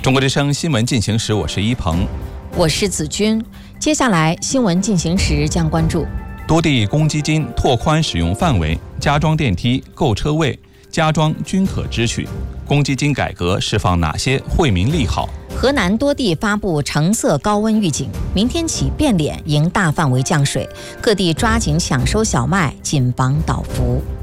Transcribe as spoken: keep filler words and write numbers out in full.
中国之声新闻进行时，我是一鹏， 我是子君。接下来新闻进行时将关注： 多地公积金拓宽使用范围，加装电梯、购车位、加装均可支取。公积金改革释放哪些惠民利好？ 河南多地发布橙色高温预警，明天起变脸迎大范围降水，各地抓紧抢收小麦，谨防倒伏。